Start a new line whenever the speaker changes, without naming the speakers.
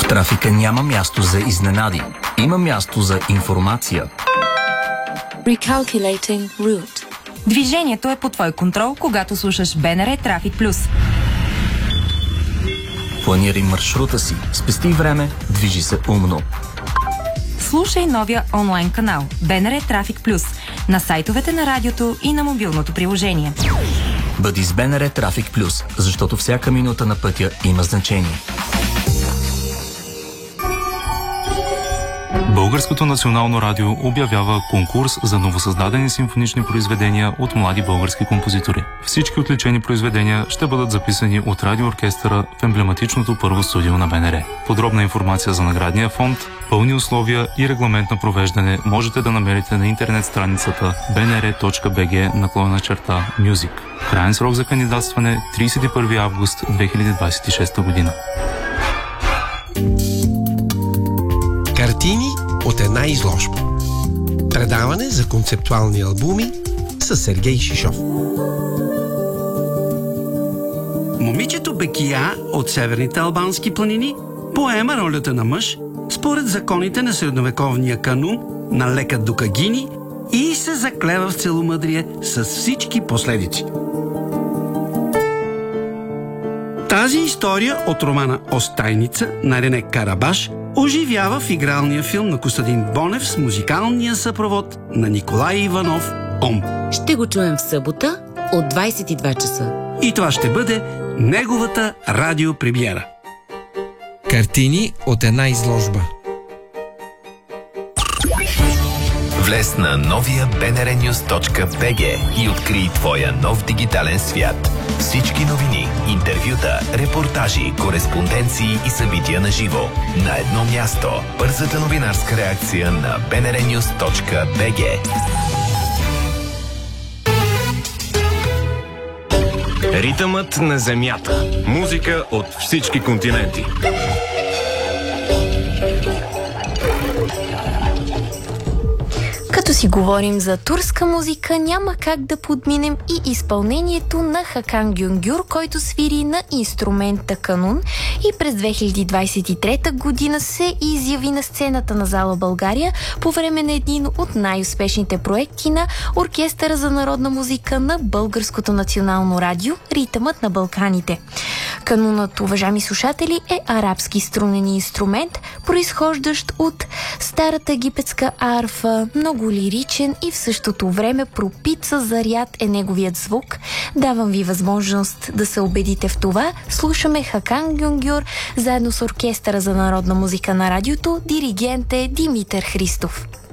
В трафика няма място за изненади. Има място за информация.
Recalculating route.
Движението е под твой контрол, когато слушаш БНР Трафик Плюс.
Планирай маршрута си, спести време, движи се умно.
Слушай новия онлайн канал БНР Трафик Плюс на сайтовете на радиото и на мобилното приложение.
Бъди с БНР Трафик Плюс, защото всяка минута на пътя има значение.
Българското национално радио обявява конкурс за новосъздадени симфонични произведения от млади български композитори. Всички отличени произведения ще бъдат записани от радиооркестъра в емблематичното първо студио на БНР. Подробна информация за наградния фонд, пълни условия и регламент на провеждане можете да намерите на интернет страницата bnr.bg/music. Краен срок за кандидатстване 31 август 2026 година.
Картини от една изложба. Предаване за концептуални албуми с Сергей Шишов.
Момичето Бекия от северните албански планини поема ролята на мъж според законите на средновековния канун на лека Дукагини и се заклева в целомъдрие с всички последици. Тази история от романа Остайница на Рене Карабаш оживява в игралния филм на Костадин Бонев с музикалния съпровод на Николай Иванов «Ом».
Ще го чуем в събота от 22 часа.
И това ще бъде неговата радиопремиера.
Картини от една изложба.
Влез на новия bnrnews.bg и открий твоя нов дигитален свят. Всички новини, интервюта, репортажи, кореспонденции и събития на живо. На едно място. Бързата новинарска реакция на bnrnews.bg.
Ритъмът на земята. Музика от всички континенти.
Като си говорим за турска музика, няма как да подминем и изпълнението на Хакан Гюнгюр, който свири на инструмента канун и през 2023 година се изяви на сцената на зала България по време на един от най-успешните проекти на Оркестъра за народна музика на Българското национално радио «Ритъмът на Балканите». Канунът, уважаеми слушатели, е арабски струнен инструмент, произхождащ от старата египетска арфа, много лиричен и в същото време пропит със заряд е неговият звук. Давам ви възможност да се убедите в това. Слушаме Хакан Гюнгюр заедно с Оркестъра за народна музика на радиото. Диригент е Димитър Христов.